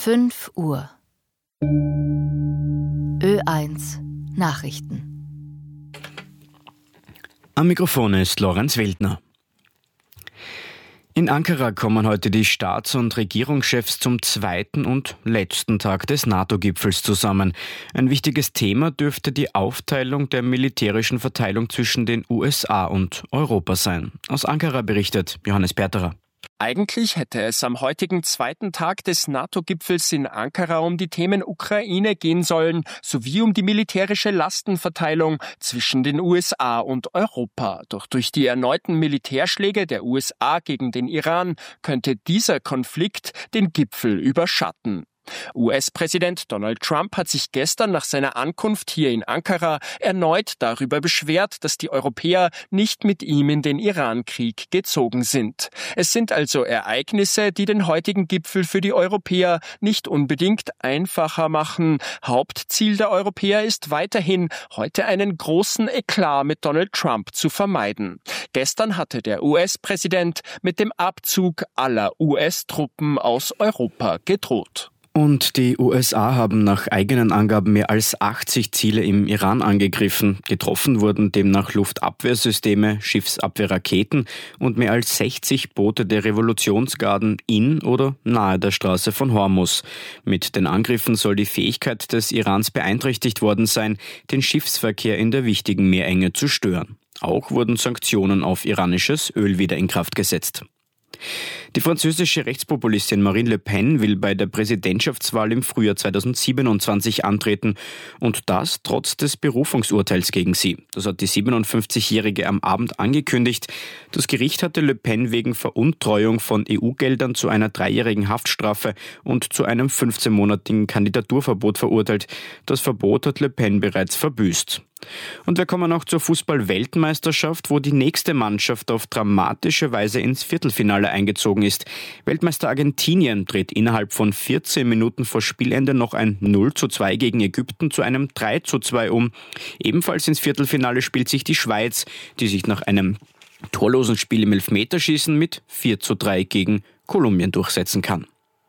5 Uhr. Ö1 Nachrichten. Am Mikrofon ist Lorenz Wildner. In Ankara kommen heute die Staats- und Regierungschefs zum zweiten und letzten Tag des NATO-Gipfels zusammen. Ein wichtiges Thema dürfte die Aufteilung der militärischen Verteilung zwischen den USA und Europa sein. Aus Ankara berichtet Johannes Berterer. Eigentlich hätte es am heutigen zweiten Tag des NATO-Gipfels in Ankara um die Themen Ukraine gehen sollen, sowie um die militärische Lastenverteilung zwischen den USA und Europa. Doch durch die erneuten Militärschläge der USA gegen den Iran könnte dieser Konflikt den Gipfel überschatten. US-Präsident Donald Trump hat sich gestern nach seiner Ankunft hier in Ankara erneut darüber beschwert, dass die Europäer nicht mit ihm in den Iran-Krieg gezogen sind. Es sind also Ereignisse, die den heutigen Gipfel für die Europäer nicht unbedingt einfacher machen. Hauptziel der Europäer ist weiterhin, heute einen großen Eklat mit Donald Trump zu vermeiden. Gestern hatte der US-Präsident mit dem Abzug aller US-Truppen aus Europa gedroht. Und die USA haben nach eigenen Angaben mehr als 80 Ziele im Iran angegriffen. Getroffen wurden demnach Luftabwehrsysteme, Schiffsabwehrraketen und mehr als 60 Boote der Revolutionsgarden in oder nahe der Straße von Hormuz. Mit den Angriffen soll die Fähigkeit des Irans beeinträchtigt worden sein, den Schiffsverkehr in der wichtigen Meerenge zu stören. Auch wurden Sanktionen auf iranisches Öl wieder in Kraft gesetzt. Die französische Rechtspopulistin Marine Le Pen will bei der Präsidentschaftswahl im Frühjahr 2027 antreten und das trotz des Berufungsurteils gegen sie. Das hat die 57-Jährige am Abend angekündigt. Das Gericht hatte Le Pen wegen Veruntreuung von EU-Geldern zu einer 3-jährigen Haftstrafe und zu einem 15-monatigen Kandidaturverbot verurteilt. Das Verbot hat Le Pen bereits verbüßt. Und wir kommen auch zur Fußball-Weltmeisterschaft, wo die nächste Mannschaft auf dramatische Weise ins Viertelfinale eingezogen ist. Weltmeister Argentinien dreht innerhalb von 14 Minuten vor Spielende noch ein 0:2 gegen Ägypten zu einem 3:2 um. Ebenfalls ins Viertelfinale spielt sich die Schweiz, die sich nach einem torlosen Spiel im Elfmeterschießen mit 4:3 gegen Kolumbien durchsetzen kann.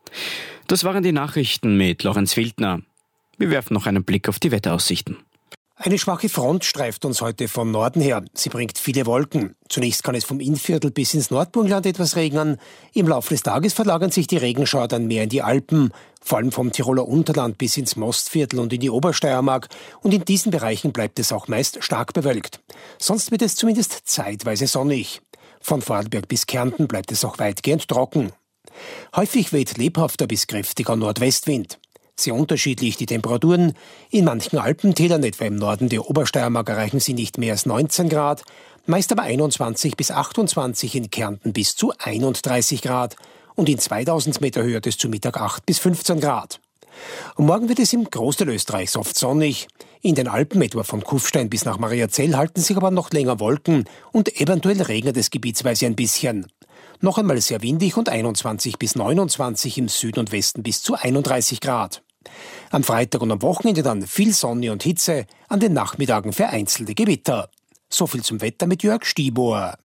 Das waren die Nachrichten mit Lorenz Wildner. Wir werfen noch einen Blick auf die Wetteraussichten. Eine schwache Front streift uns heute von Norden her. Sie bringt viele Wolken. Zunächst kann es vom Innviertel bis ins Nordburgenland etwas regnen. Im Laufe des Tages verlagern sich die Regenschauer dann mehr in die Alpen, vor allem vom Tiroler Unterland bis ins Mostviertel und in die Obersteiermark. Und in diesen Bereichen bleibt es auch meist stark bewölkt. Sonst wird es zumindest zeitweise sonnig. Von Vorarlberg bis Kärnten bleibt es auch weitgehend trocken. Häufig weht lebhafter bis kräftiger Nordwestwind. Sehr unterschiedlich die Temperaturen. In manchen Alpentälern, etwa im Norden der Obersteiermark, erreichen sie nicht mehr als 19 Grad, meist aber 21 bis 28, in Kärnten bis zu 31 Grad. Und in 2000 Meter Höhe hat es zu Mittag 8 bis 15 Grad. Und morgen wird es im Großteil Österreichs oft sonnig. In den Alpen, etwa von Kufstein bis nach Mariazell, halten sich aber noch länger Wolken und eventuell regnet es gebietsweise ein bisschen. Noch einmal sehr windig und 21 bis 29, im Süden und Westen bis zu 31 Grad. Am Freitag und am Wochenende dann viel Sonne und Hitze, an den Nachmittagen vereinzelte Gewitter. So viel zum Wetter mit Jörg Stiebohr.